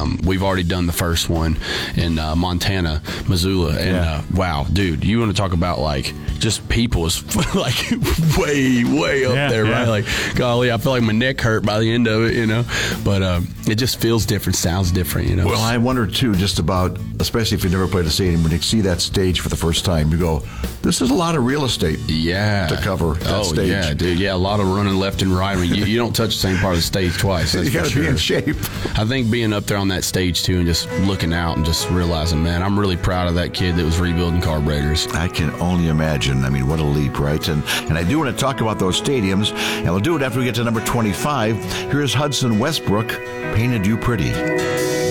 we've already done the first one in Montana, Missoula, and wow, dude, you want to talk about like just people is like way up there, right? Like, golly, I feel like my neck hurt by the end of it, you know. But it just feels different, sounds different, you know. Well, I wonder too, just about, especially if you've never played a stadium, when you see that stage for the first time, you go, "This is a lot of real estate." To cover that stage. Yeah, dude. Yeah, a lot of running left and right. I mean, you don't touch the same part of the stage twice. You got to be in shape. I think being up there on that stage too, and just looking out and just realizing, man, I'm really proud of that kid that was rebuilding carburetors. I can only imagine. I mean, what a leap, right? And I do want to talk about those stadiums, and we'll do it after we get to number 25. Here's Hudson Westbrook, Painted You Pretty.